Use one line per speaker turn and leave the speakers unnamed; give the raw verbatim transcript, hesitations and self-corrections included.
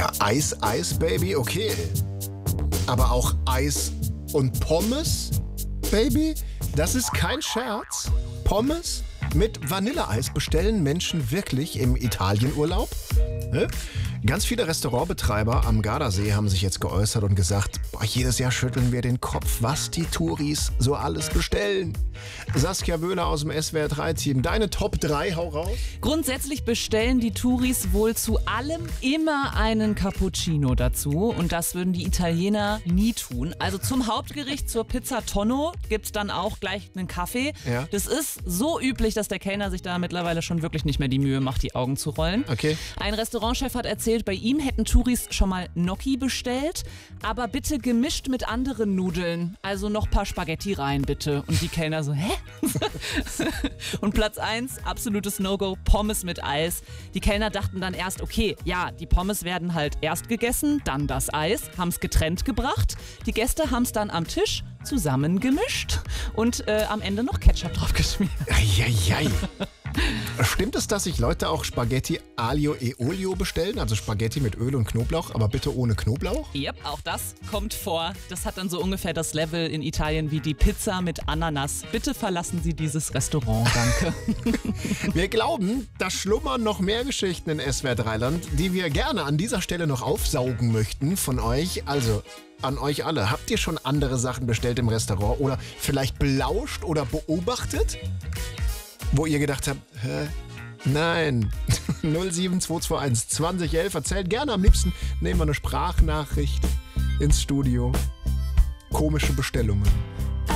Ja, Eis, Eis, Baby, okay. Aber auch Eis und Pommes, Baby? Das ist kein Scherz. Pommes mit Vanilleeis bestellen Menschen wirklich im Italienurlaub? Ne? Ganz viele Restaurantbetreiber am Gardasee haben sich jetzt geäußert und gesagt, boah, jedes Jahr schütteln wir den Kopf, was die Touris so alles bestellen. Saskia Wöhler aus dem S W R drei Team, deine Top drei, hau raus.
Grundsätzlich bestellen die Touris wohl zu allem immer einen Cappuccino dazu und das würden die Italiener nie tun. Also zum Hauptgericht, zur Pizza Tonno, gibt's dann auch gleich einen Kaffee.
Ja.
Das ist so üblich, dass der Kellner sich da mittlerweile schon wirklich nicht mehr die Mühe macht, die Augen zu rollen.
Okay.
Ein Restaurantchef hat erzählt, bei ihm hätten Touris schon mal Gnocchi bestellt, aber bitte gemischt mit anderen Nudeln. Also noch ein paar Spaghetti rein, bitte. Und die Kellner so, hä? Und Platz eins, absolutes No-Go, Pommes mit Eis. Die Kellner dachten dann erst, okay, ja, die Pommes werden halt erst gegessen, dann das Eis, haben es getrennt gebracht. Die Gäste haben es dann am Tisch zusammen gemischt und äh, am Ende noch Ketchup drauf geschmiert.
Eieiei. Stimmt es, dass sich Leute auch Spaghetti Aglio e Olio bestellen? Also Spaghetti mit Öl und Knoblauch, aber bitte ohne Knoblauch?
Yep, auch das kommt vor. Das hat dann so ungefähr das Level in Italien wie die Pizza mit Ananas. Bitte verlassen Sie dieses Restaurant, danke.
Wir glauben, da schlummern noch mehr Geschichten in S W R drei Land, die wir gerne an dieser Stelle noch aufsaugen möchten von euch. Also an euch alle. Habt ihr schon andere Sachen bestellt im Restaurant oder vielleicht belauscht oder beobachtet? Wo ihr gedacht habt, hä? Nein. null sieben zwei zwei eins zwanzig elf. Erzählt gerne, am liebsten nehmen wir eine Sprachnachricht ins Studio. Komische Bestellungen.